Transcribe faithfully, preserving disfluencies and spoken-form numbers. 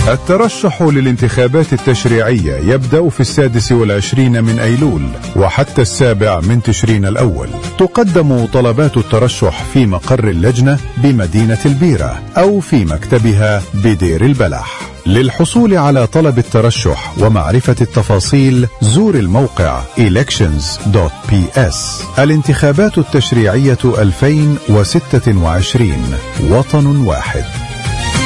الترشح للانتخابات التشريعية يبدأ في السادس والعشرين من أيلول وحتى السابع من تشرين الأول. تقدم طلبات الترشح في مقر اللجنة بمدينة البيرة أو في مكتبها بدير البلح. للحصول على طلب الترشح ومعرفة التفاصيل زور الموقع إلكشنز دوت بي إس. الانتخابات التشريعية ألفين وستة وعشرين، وطن واحد.